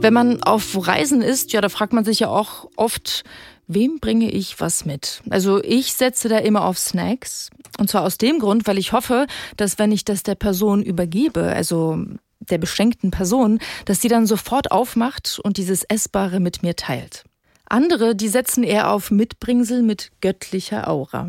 Wenn man auf Reisen ist, ja, da fragt man sich ja auch oft, wem bringe ich was mit? Also ich setze da immer auf Snacks. Und zwar aus dem Grund, weil ich hoffe, dass wenn ich das der Person übergebe, also der beschenkten Person, dass die dann sofort aufmacht und dieses Essbare mit mir teilt. Andere, die setzen eher auf Mitbringsel mit göttlicher Aura.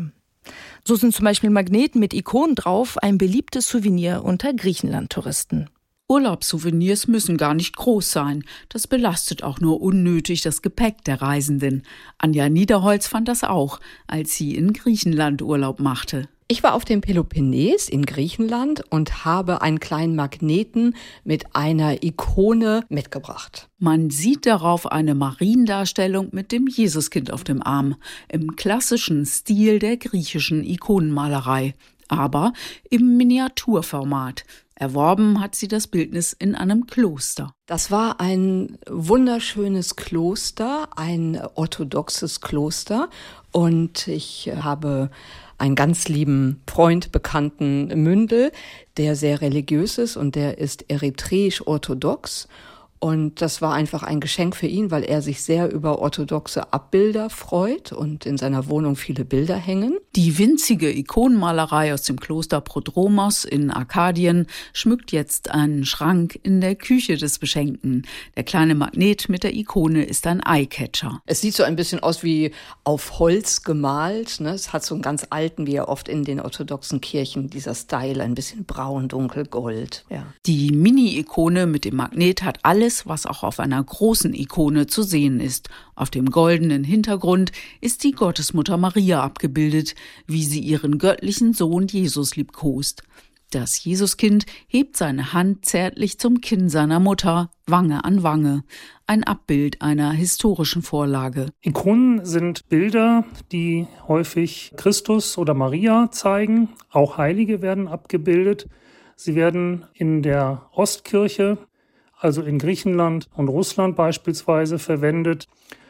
So sind zum Beispiel Magneten mit Ikonen drauf ein beliebtes Souvenir unter Griechenland-Touristen. Urlaubssouvenirs müssen gar nicht groß sein. Das belastet auch nur unnötig das Gepäck der Reisenden. Anja Niederholz fand das auch, als sie in Griechenland Urlaub machte. Ich war auf dem Peloponnes in Griechenland und habe einen kleinen Magneten mit einer Ikone mitgebracht. Man sieht darauf eine Mariendarstellung mit dem Jesuskind auf dem Arm, im klassischen Stil der griechischen Ikonenmalerei, aber im Miniaturformat. Erworben hat sie das Bildnis in einem Kloster. Das war ein wunderschönes Kloster, ein orthodoxes Kloster. Und ich habe einen ganz lieben Freund, Bekannten Mündel, der sehr religiös ist und der ist eritreisch-orthodox. Und das war einfach ein Geschenk für ihn, weil er sich sehr über orthodoxe Abbilder freut und in seiner Wohnung viele Bilder hängen. Die winzige Ikonenmalerei aus dem Kloster Prodromos in Arkadien schmückt jetzt einen Schrank in der Küche des Beschenkten. Der kleine Magnet mit der Ikone ist ein Eyecatcher. Es sieht so ein bisschen aus wie auf Holz gemalt. Ne? Es hat so einen ganz alten, wie ja oft in den orthodoxen Kirchen, dieser Style, ein bisschen braun, dunkel, gold. Ja. Die Mini-Ikone mit dem Magnet hat alles, was auch auf einer großen Ikone zu sehen ist. Auf dem goldenen Hintergrund ist die Gottesmutter Maria abgebildet, wie sie ihren göttlichen Sohn Jesus liebkost. Das Jesuskind hebt seine Hand zärtlich zum Kinn seiner Mutter, Wange an Wange. Ein Abbild einer historischen Vorlage. Ikonen sind Bilder, die häufig Christus oder Maria zeigen. Auch Heilige werden abgebildet. Sie werden in der Ostkirche, also in Griechenland und Russland beispielsweise, verwendet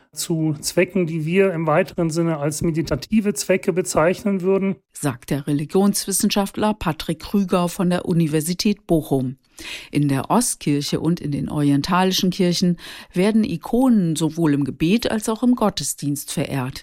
zu Zwecken, die wir im weiteren Sinne als meditative Zwecke bezeichnen würden, sagt der Religionswissenschaftler Patrick Krüger von der Universität Bochum. In der Ostkirche und in den orientalischen Kirchen werden Ikonen sowohl im Gebet als auch im Gottesdienst verehrt.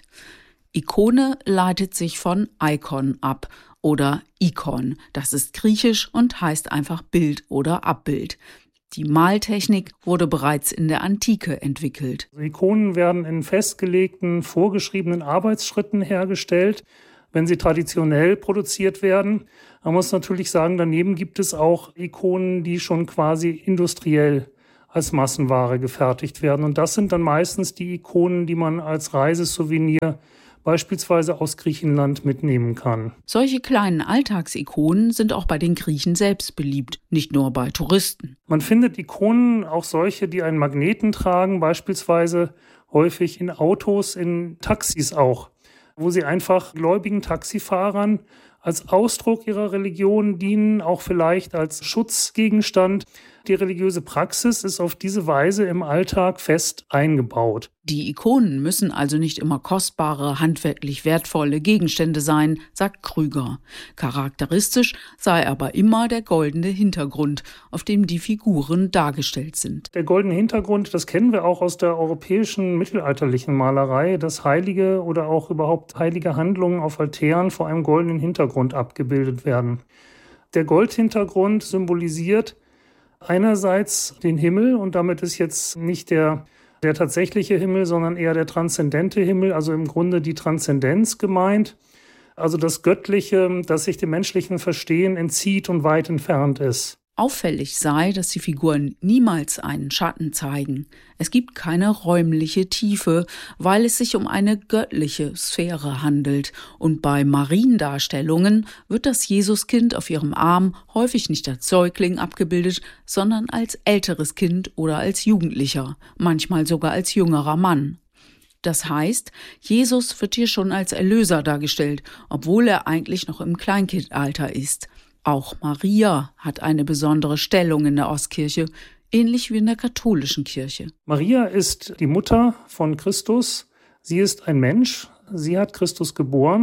Ikone leitet sich von Icon ab oder Ikon. Das ist griechisch und heißt einfach Bild oder Abbild. Die Maltechnik wurde bereits in der Antike entwickelt. Ikonen werden in festgelegten, vorgeschriebenen Arbeitsschritten hergestellt, wenn sie traditionell produziert werden. Man muss natürlich sagen, daneben gibt es auch Ikonen, die schon quasi industriell als Massenware gefertigt werden. Und das sind dann meistens die Ikonen, die man als Reisesouvenir beispielsweise aus Griechenland mitnehmen kann. Solche kleinen Alltagsikonen sind auch bei den Griechen selbst beliebt, nicht nur bei Touristen. Man findet Ikonen, auch solche, die einen Magneten tragen, beispielsweise häufig in Autos, in Taxis auch, wo sie einfach gläubigen Taxifahrern als Ausdruck ihrer Religion dienen, auch vielleicht als Schutzgegenstand. Die religiöse Praxis ist auf diese Weise im Alltag fest eingebaut. Die Ikonen müssen also nicht immer kostbare, handwerklich wertvolle Gegenstände sein, sagt Krüger. Charakteristisch sei aber immer der goldene Hintergrund, auf dem die Figuren dargestellt sind. Der goldene Hintergrund, das kennen wir auch aus der europäischen mittelalterlichen Malerei, dass heilige oder auch überhaupt heilige Handlungen auf Altären vor einem goldenen Hintergrund abgebildet werden. Der Goldhintergrund symbolisiert einerseits den Himmel, und damit ist jetzt nicht der tatsächliche Himmel, sondern eher der transzendente Himmel, also im Grunde die Transzendenz gemeint, also das Göttliche, das sich dem menschlichen Verstehen entzieht und weit entfernt ist. Auffällig sei, dass die Figuren niemals einen Schatten zeigen. Es gibt keine räumliche Tiefe, weil es sich um eine göttliche Sphäre handelt. Und bei Mariendarstellungen wird das Jesuskind auf ihrem Arm häufig nicht als Säugling abgebildet, sondern als älteres Kind oder als Jugendlicher, manchmal sogar als jüngerer Mann. Das heißt, Jesus wird hier schon als Erlöser dargestellt, obwohl er eigentlich noch im Kleinkindalter ist. Auch Maria hat eine besondere Stellung in der Ostkirche, ähnlich wie in der katholischen Kirche. Maria ist die Mutter von Christus. Sie ist ein Mensch. Sie hat Christus geboren.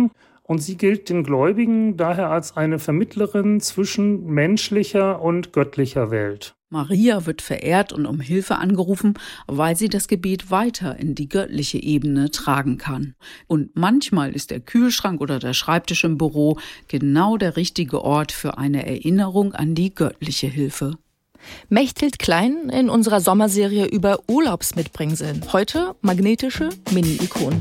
Und sie gilt den Gläubigen daher als eine Vermittlerin zwischen menschlicher und göttlicher Welt. Maria wird verehrt und um Hilfe angerufen, weil sie das Gebet weiter in die göttliche Ebene tragen kann. Und manchmal ist der Kühlschrank oder der Schreibtisch im Büro genau der richtige Ort für eine Erinnerung an die göttliche Hilfe. Mechthild Klein in unserer Sommerserie über Urlaubsmitbringsel. Heute magnetische Mini-Ikonen.